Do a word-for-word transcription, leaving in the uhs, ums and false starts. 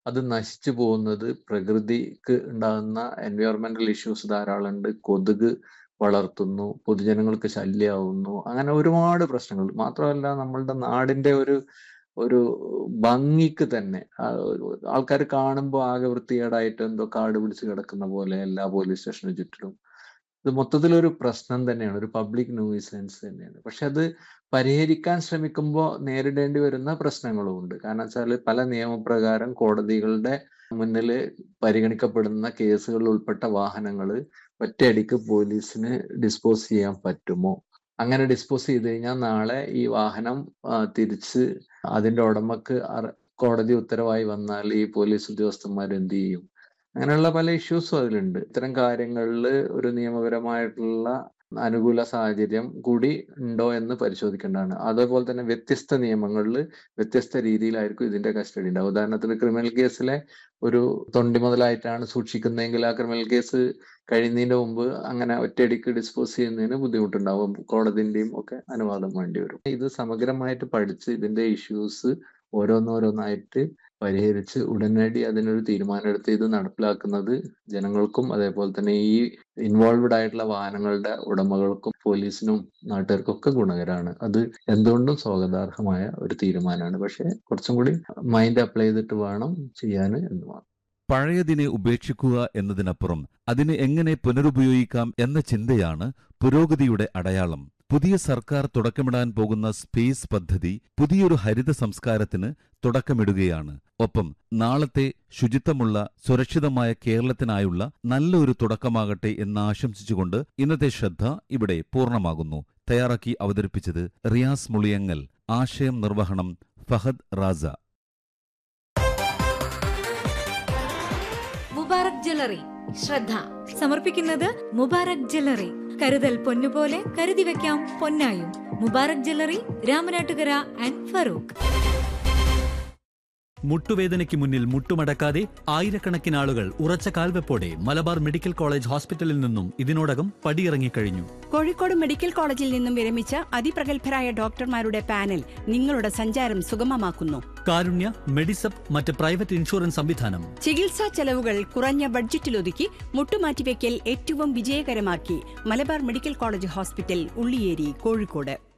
അത് നശിച്ചു പോകുന്നത് പ്രകൃതിക്ക് ഉണ്ടാകുന്ന എൻവയോൺമെന്റൽ ഇഷ്യൂസ് ധാരാളമുണ്ട്. കൊതുക് വളർത്തുന്നു, പൊതുജനങ്ങൾക്ക് ശല്യമാവുന്നു, അങ്ങനെ ഒരുപാട് പ്രശ്നങ്ങൾ. മാത്രമല്ല നമ്മളുടെ നാടിന്റെ ഒരു ഒരു ഭംഗിക്ക് തന്നെ ആൾക്കാർ കാണുമ്പോൾ ആകെ വൃത്തികേടായിട്ട് എന്തോ കാട് പിടിച്ച് കിടക്കുന്ന പോലെ എല്ലാ പോലീസ് സ്റ്റേഷന് ചുറ്റിലും. ഇത് മൊത്തത്തിലൊരു പ്രശ്നം തന്നെയാണ്, ഒരു പബ്ലിക് ന്യൂയിസൻസ് തന്നെയാണ്. പക്ഷെ അത് പരിഹരിക്കാൻ ശ്രമിക്കുമ്പോൾ നേരിടേണ്ടി വരുന്ന പ്രശ്നങ്ങളും ഉണ്ട്. കാരണം വെച്ചാൽ പല നിയമപ്രകാരം കോടതികളുടെ മുന്നിൽ പരിഗണിക്കപ്പെടുന്ന കേസുകളിൽ ഉൾപ്പെട്ട വാഹനങ്ങൾ ഒറ്റയടിക്ക് പോലീസിന് ഡിസ്പോസ് ചെയ്യാൻ പറ്റുമോ? അങ്ങനെ ഡിസ്പോസ് ചെയ്ത് കഴിഞ്ഞാൽ നാളെ ഈ വാഹനം തിരിച്ച് അതിന്റെ ഉടമക്ക് കോടതി ഉത്തരവായി വന്നാൽ ഈ പോലീസ് ഉദ്യോഗസ്ഥന്മാർ എന്ത് ചെയ്യും? അങ്ങനെയുള്ള പല ഇഷ്യൂസും അതിലുണ്ട്. ഇത്തരം കാര്യങ്ങളിൽ ഒരു നിയമപരമായിട്ടുള്ള അനുകൂല സാഹചര്യം കൂടി ഉണ്ടോ എന്ന് പരിശോധിക്കേണ്ടതാണ്. അതേപോലെ തന്നെ വ്യത്യസ്ത നിയമങ്ങളിൽ വ്യത്യസ്ത രീതിയിലായിരിക്കും ഇതിന്റെ കസ്റ്റഡി ഉണ്ടാവുക. ഉദാഹരണത്തിന് ക്രിമിനൽ കേസിലെ ഒരു തൊണ്ടി മുതലായിട്ടാണ് സൂക്ഷിക്കുന്നതെങ്കിൽ ആ ക്രിമിനൽ കേസ് കഴിയുന്നതിന് മുമ്പ് അങ്ങനെ ഒറ്റയടിക്ക് ഡിസ്പോസ് ചെയ്യുന്നതിന് ബുദ്ധിമുട്ടുണ്ടാവും. കോടതിന്റെയും ഒക്കെ അനുവാദം വേണ്ടി വരും. ഇത് സമഗ്രമായിട്ട് പഠിച്ച് ഇതിന്റെ ഇഷ്യൂസ് ഓരോന്നോരോന്നായിട്ട് പരിഹരിച്ച് ഉടനടി അതിനൊരു തീരുമാനം എടുത്ത് ഇത് നടപ്പിലാക്കുന്നത് ജനങ്ങൾക്കും അതേപോലെ തന്നെ ഈ ഇൻവോൾവ്ഡ് ആയിട്ടുള്ള വാഹനങ്ങളുടെ ഉടമകൾക്കും പോലീസിനും നാട്ടുകാർക്കും ഒക്കെ ഗുണകരമാണ്. അത് എന്തുകൊണ്ടും സ്വാഗതാർഹമായ ഒരു തീരുമാനമാണ്. പക്ഷെ കുറച്ചും കൂടി മൈൻഡ് അപ്ലൈ ചെയ്തിട്ട് വേണം ചെയ്യാൻ എന്ന് മാത്രം. പഴയതിനെ ഉപേക്ഷിക്കുക എന്നതിനപ്പുറം അതിനെ എങ്ങനെ പുനരുപയോഗിക്കാം എന്ന ചിന്തയാണ് പുരോഗതിയുടെ അടയാളം. പുതിയ സർക്കാർ തുടക്കമിടാൻ പോകുന്ന സ്പേസ് പദ്ധതി പുതിയൊരു ഹരിത സംസ്കാരത്തിന് തുടക്കമിടുകയാണ്. ഒപ്പം നാളത്തെ ശുചിത്വമുള്ള സുരക്ഷിതമായ കേരളത്തിനായുള്ള നല്ലൊരു തുടക്കമാകട്ടെ എന്ന് ആശംസിച്ചുകൊണ്ട് ഇന്നത്തെ ശ്രദ്ധ ഇവിടെ പൂർണ്ണമാകുന്നു. തയ്യാറാക്കി അവതരിപ്പിച്ചത് റിയാസ് മുളിയങ്ങൽ. ആശയം നിർവഹണം ഫഹദ് റാസ. മുബാറക് ജ്വല്ലറി ശ്രദ്ധ സമർപ്പിക്കുന്നത് മുബാറക് ജ്വല്ലറി. കരുതൽ പൊന്നുപോലെ കരുതി വെക്കാം പൊന്നായും. Mubarak jewellery, Ramanattukara and Farooq. മുട്ടുവേദനയ്ക്ക് മുന്നിൽ മുട്ടുമടക്കാതെ ആയിരക്കണക്കിന് ആളുകൾ ഉറച്ച കാൽവെപ്പോടെ മലബാർ മെഡിക്കൽ കോളേജ് ഹോസ്പിറ്റലിൽ നിന്നും ഇതിനോടകം പടിയിറങ്ങിക്കഴിഞ്ഞു. കോഴിക്കോട് മെഡിക്കൽ കോളേജിൽ നിന്നും വിരമിച്ച അതിപ്രഗത്ഭരായ ഡോക്ടർമാരുടെ പാനൽ നിങ്ങളുടെ സഞ്ചാരം സുഗമമാക്കുന്നു. കാരുണ്യ, മെഡിസപ്പ്, മറ്റ് പ്രൈവറ്റ് ഇൻഷുറൻസ് സംവിധാനം. ചികിത്സാ ചെലവുകൾ കുറഞ്ഞ ബഡ്ജറ്റിലൊതുക്കി മുട്ടുമാറ്റിവെക്കൽ ഏറ്റവും വിജയകരമാക്കി Malabar medical college hospital, Ulliyeri, Kozhikode.